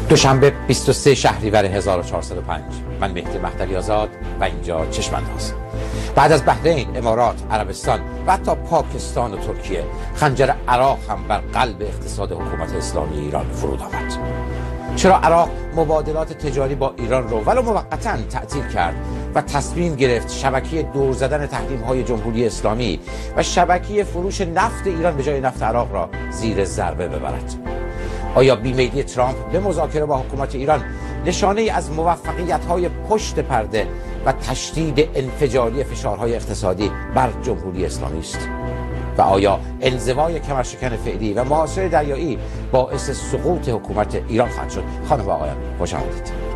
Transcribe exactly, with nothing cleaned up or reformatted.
دوشنبه بیست و سوم شهریور هزار و چهارصد و پنج. من مهدی مهدوی آزاد و اینجا چشم‌انداز. بعد از بحرین، امارات، عربستان و حتی پاکستان و ترکیه، خنجر عراق هم بر قلب اقتصاد حکومت اسلامی ایران فرود آمد. چرا عراق مبادلات تجاری با ایران رو ولو موقتاً تعطیل کرد و تصمیم گرفت شبکه دور زدن تحریم‌های جمهوری اسلامی و شبکه فروش نفت ایران به جای نفت عراق را زیر ضربه ببرد؟ آیا بیمیلی ترامپ به مذاکره با حکومت ایران نشانه ای از موفقیت‌های پشت پرده و تشدید انفجاری فشارهای اقتصادی بر جمهوری اسلامی است؟ و آیا انزوای کمرشکن فعلی و محاصره دریایی باعث سقوط حکومت ایران خواهد شد؟ خانم و آقایان، خوش آمدید.